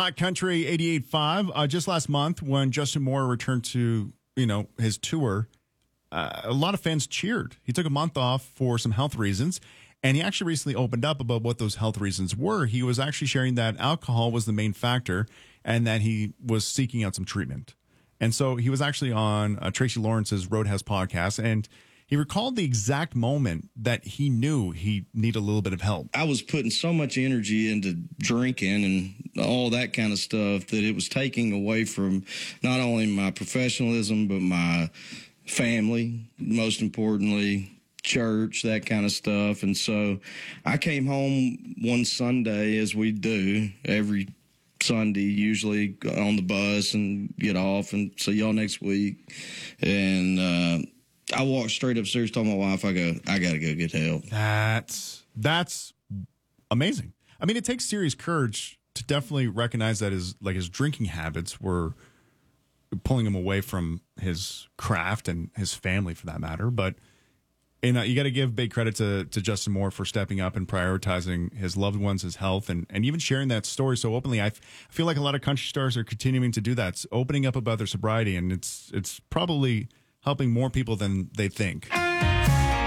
Black Country 88.5. Just last month, when Justin Moore returned to his tour, a lot of fans cheered. He took a month off for some health reasons, and he actually recently opened up about what those health reasons were. He was actually sharing that alcohol was the main factor, and that he was seeking out some treatment. And so he was actually on Tracy Lawrence's Roadhouse podcast, and he recalled the exact moment that he knew he needed a little bit of help. I was putting so much energy into drinking and all that kind of stuff that it was taking away from not only my professionalism, but my family, most importantly, church, that kind of stuff. And so I came home one Sunday, as we do every Sunday, usually on the bus and get off and see y'all next week. And I walked straight upstairs, told my wife, I got to go get help. That's amazing. I mean, it takes serious courage to definitely recognize that his drinking habits were pulling him away from his craft and his family, for that matter. But you got to give big credit to Justin Moore for stepping up and prioritizing his loved ones, his health, and even sharing that story so openly. I feel like a lot of country stars are continuing to do that, opening up about their sobriety, and it's probably helping more people than they think.